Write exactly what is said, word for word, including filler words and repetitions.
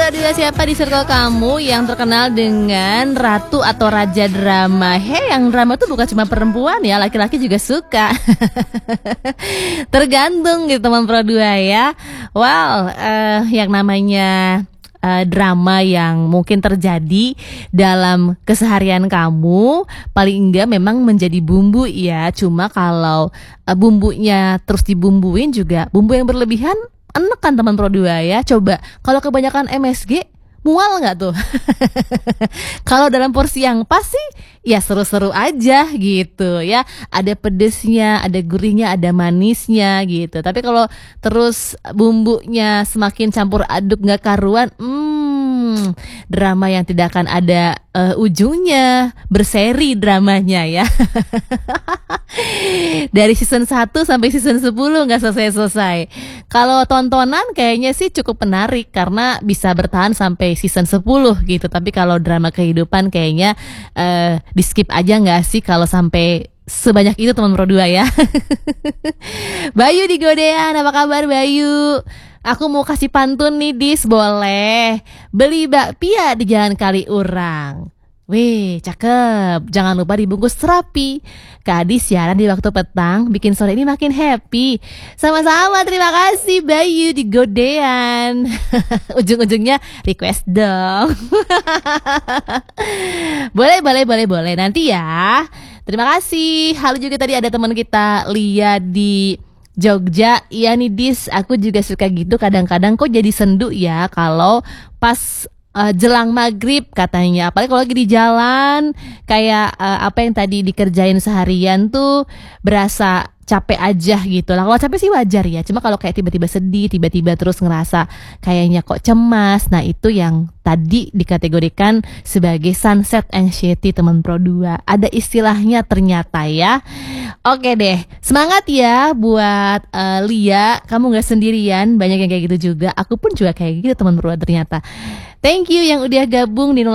Pro dua, siapa di circle kamu yang terkenal dengan ratu atau raja drama? Hei, yang drama tuh bukan cuma perempuan ya, laki-laki juga suka. Tergantung gitu teman Pro dua ya. Well, uh, yang namanya uh, drama yang mungkin terjadi dalam keseharian kamu, paling enggak memang menjadi bumbu ya. Cuma kalau uh, bumbunya terus dibumbuin juga, bumbu yang berlebihan enak kan teman Pro dua ya. Coba kalau kebanyakan M S G, mual nggak tuh? Kalau dalam porsi yang pas sih ya seru-seru aja gitu ya. Ada pedesnya, ada gurihnya, ada manisnya gitu. Tapi kalau terus bumbunya semakin campur aduk nggak karuan, hmm, drama yang tidak akan ada uh, ujungnya, berseri dramanya ya. Dari season satu sampai season sepuluh nggak selesai-selesai. Kalau tontonan kayaknya sih cukup menarik karena bisa bertahan sampai season sepuluh gitu. Tapi kalau drama kehidupan kayaknya uh, di skip aja nggak sih kalau sampai sebanyak itu teman Pro dua ya. Bayu di Godean, apa kabar Bayu? Aku mau kasih pantun nih Dis, boleh? Beli bakpia di Jalan Kaliurang. Wih, cakep. Jangan lupa dibungkus rapi. Kak Adi siaran di waktu petang, bikin sore ini makin happy. Sama-sama, terima kasih Bayu di Godean. Ujung-ujungnya request dong. Boleh, boleh, boleh, boleh. Nanti ya. Terima kasih. Halo juga tadi ada teman kita Lia di Jogja. Iya nih Dis, aku juga suka gitu. Kadang-kadang kok jadi sendu ya kalau pas Uh, jelang maghrib katanya, apalagi kalau lagi di jalan kayak uh, apa yang tadi dikerjain seharian tuh berasa capek aja gitu lah. Kalau capek sih wajar ya, cuma kalau kayak tiba-tiba sedih, tiba-tiba terus ngerasa kayaknya kok cemas, nah itu yang tadi dikategorikan sebagai sunset anxiety teman Pro dua. Ada istilahnya ternyata ya. Oke deh, semangat ya buat uh, Lia, kamu gak sendirian, banyak yang kayak gitu juga. Aku pun juga kayak gitu teman Pro dua ternyata. Thank you yang udah gabung di